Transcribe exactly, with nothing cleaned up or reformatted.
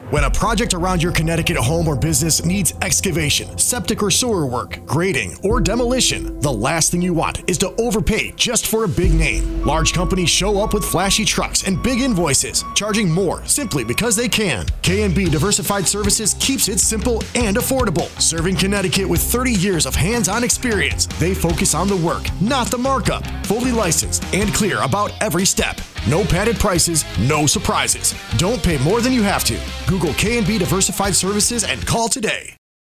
When a project around your Connecticut home or business needs excavation, septic or sewer work, grading, or demolition, the last thing you want is to overpay just for a big name. Large companies show up with flashy trucks and big invoices, charging more simply because they can. K and B Diversified Services keeps it simple and affordable. Serving Connecticut with thirty years of hands-on experience, they focus on the work, not the markup. Fully licensed and clear about every step. No padded prices, no surprises. Don't pay more than you have to. Google K and B Diversified Services and call today.